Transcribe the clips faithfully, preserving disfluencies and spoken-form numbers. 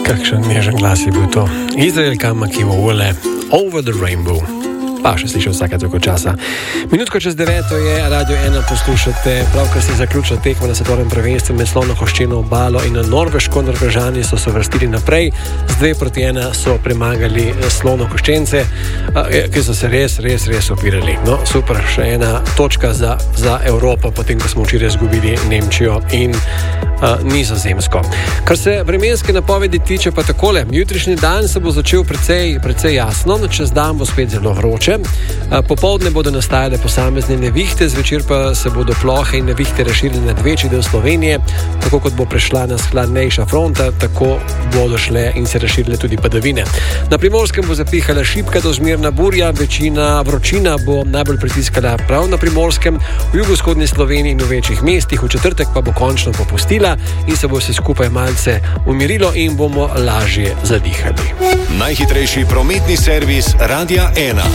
Kakšen nežen glas je bil to. Izraelka Makivole, Over the Rainbow. Pa še slišal vsake toliko časa. Minutko čez deveto je Radio ena, poslušate, pravkar se zaključila tekma na svetovnem prvenstvu med Slonokoščeno obalo in Norveško. Norvežani so se vrstili naprej, z dve proti ena so premagali Slonokoščence, ki so se res, res, res opirali. No, super, še ena točka za, za Evropo, potem ko smo včeraj izgubili Nemčijo in uh, Nizozemsko. Kar se vremenske napovedi tiče pa takole, jutrišnji dan se bo začel precej, precej jasno, čez dan bo spet zelo vroče. Popoldne bodo nastajale posamezne nevihte, zvečer pa se bodo plohe in nevihte razširili nad večji del Slovenije. Tako kot bo prešla na hladnejša fronta, tako bodo šle in se razširile tudi padavine. Na Primorskem bo zapihala šibka do zmerna burja, večina vročina bo najbolj pritiskala prav na Primorskem, v jugovzhodni Sloveniji in v večjih mestih, v četrtek pa bo končno popustila in se bo vse skupaj malce umirilo in bomo lažje zadihali. Najhitrejši prometni servis Radia ena.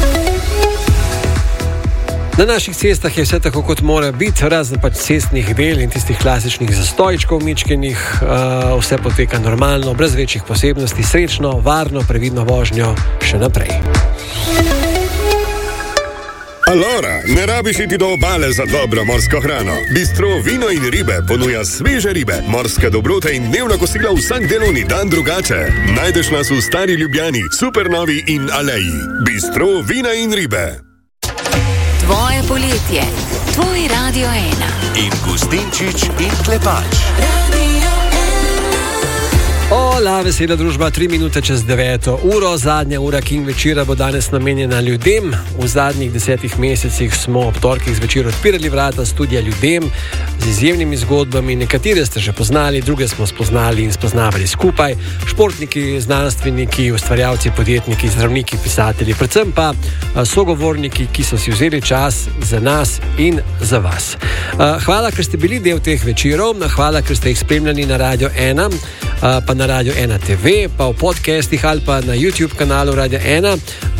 Na naših cestah je vse tako, kot mora biti, razen pač cestnih del in tistih klasičnih zastojčkov mičkenih. Uh, vse poteka normalno, brez večjih posebnosti, srečno, varno, previdno vožnjo še naprej. Alora, ne rabiš iti do obale za dobro morsko hrano. Bistro Vino in ribe ponuja sveže ribe, morske dobrote in dnevna kosila vsak delovni dan drugače. Najdeš nas v Stari Ljubljani, Supernovi in Aleji. Bistro Vina in ribe. Tvoje poletje, tvoj Radio ena. In Gustinčič in Klepač. Ola, vesela družba, tri minute čez deveto uro, zadnja ura King večera bo danes namenjena ljudem. V zadnjih desetih mesecih smo ob torkih zvečer odpirali vrata studia ljudem z izjemnimi zgodbami. Nekatere ste že poznali, druge smo spoznali in spoznavali skupaj. Športniki, znanstveniki, ustvarjalci, podjetniki, zdravniki, pisatelji, predvsem pa sogovorniki, ki so si vzeli čas za nas in za vas. Hvala, ker ste bili del teh večerov, hvala, ker ste jih spremljali na Radio ena, pa na Radio ena te ve, pa v podcastih ali pa na YouTube kanalu Radio ena.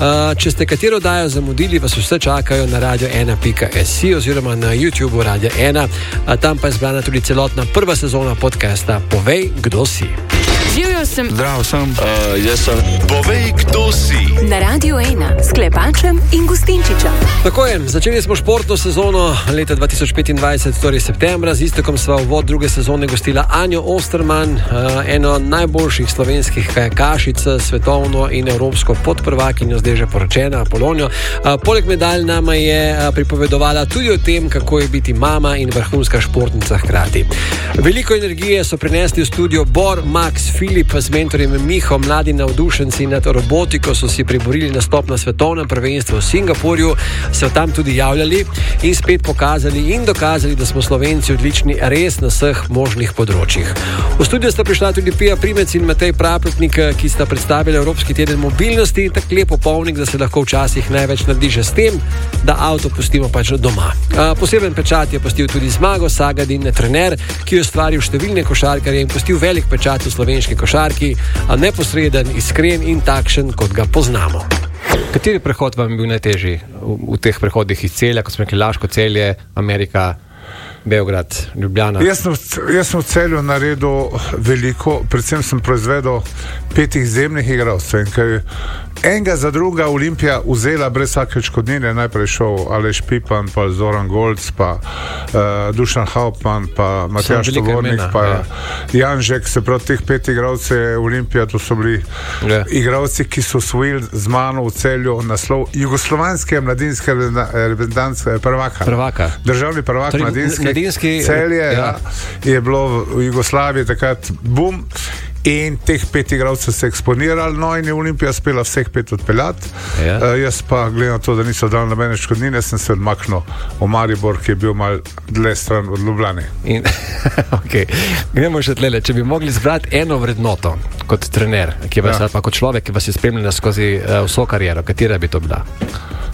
Če ste katero dajo zamudili, vas vse čakajo na radio ena pika si oziroma na YouTubeu Radio ena. Tam pa je zbrana tudi celotna prva sezona podcasta Povej, kdo si. Živjo sem. Zdravo sem. Uh, jaz sem. Povej, kdo si. Na Radio ena s Klepačem in Gustinčičem. Tako je, začeli smo športno sezono leta dva tisoč petindvajset, torej septembra. Z Iztokom sva uvod druge sezone gostila Anjo Osterman, eno najboljših slovenskih kajakašic, svetovno in evropsko podprvakinjo, zdaj že poročena, Apolonijo. Poleg medalj nama je pripovedovala tudi o tem, kako je biti mama in vrhunska športnica hkrati. Veliko energije so prinesli v studio Bor, Max, Filip z mentorjem Miho, mladi navdušenci nad robotiko so si priborili nastop na svetovnem prvenstvu v Singapurju, se tam tudi javljali in spet pokazali in dokazali, da smo Slovenci odlični res na vseh možnih področjih. V studio sta prišla tudi Pija Primec in Matej Praprotnik, ki sta predstavili Evropski teden mobilnosti, tak lep opolnik, da se lahko včasih največ naredi že s tem, da avto pustimo pač doma. Poseben pečat je pustil tudi Zmago Sagadin, trener, ki je ustvaril številne košarkarje in pustil velik pečat v slovenski košarki, a neposreden, iskren in takšen, kot ga poznamo. Kateri prehod vam je bil najtežji v, v teh prehodih iz Celja, kot smo rekli, Laško, Celje, Amerika, Beograd, Ljubljana? Jaz sem, jaz sem v Celju naredil veliko, predvsem sem proizvedel petih izjemnih igralcev in ker enega za druga Olimpija vzela brez vsake odškodnine, najprej šel Aleš Pipan, pa Zoran Golc, pa uh, Dušan Hauptmann, pa Matjaž Tovornik, pa ja. Janžek, se pravi teh pet igralcev Olimpija, to so bili ja. igralci, ki so osvojili z mano v Celju naslov jugoslovanske mladinske reprezentancije prvaka. Prvaka. Državni prvak Tri, mladinski, mladinski Celje, ja. Ja, je bilo v Jugoslaviji takrat bum. In teh pet igralcev se eksponirali, no in je Olimpija spela vseh pet odpeljati. Ja. Uh, jaz pa, glede na to, da niso dali nobene škodnine, sem se odmaknil v Maribor, ki je bil mal dlje stran od Ljubljane. In, ok, gremo še tlele. Če bi mogli zbrati eno vrednoto kot trener, ki vas, ja. pa kot človek, ki vas je spremljala skozi uh, vso kariero, katera bi to bila?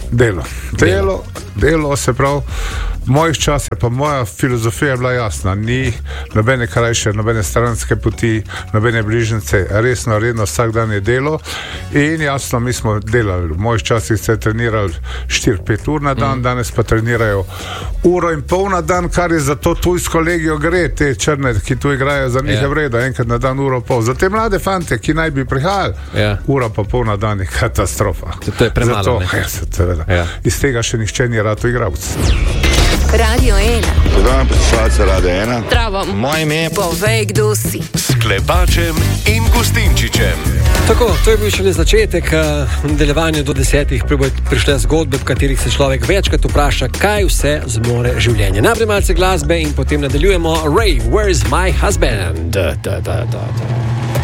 Delo. Delo, delo se pravi. V mojih časih pa moja filozofija je bila jasna. Ni nobene krajše, nobene stranske poti, nobene bližnjice. Resno, redno, vsak dan je delo. In jasno, mi smo delali. V mojih časih se je trenirali štiri pet ur na dan, mm. danes pa trenirajo uro in pol na dan, kar je za to tujsko legijo gre, te črne, ki tu igrajo, za njih je vredo, enkrat na dan uro pol. Za te mlade fante, ki naj bi prihajali, yeah. ura pa pol na dan je katastrofa. To je premalo. Zato, ja, seveda. Yeah. Iz tega še nihče ni rad igralec. Radio ena. Pozdravljam poslušalce Radio ena. Zdravo. Moje ime je Povej, kdo si. S Klepačem in Gustinčičem. Tako, to je bil šele začetek nadaljevanja do desetih. Prvo prišle zgodbe, v katerih se človek večkrat vpraša, kaj vse zmore življenje. Najprej malce glasbe in potem nadaljujemo. Ray, where's my husband? Da, da, da, da, da.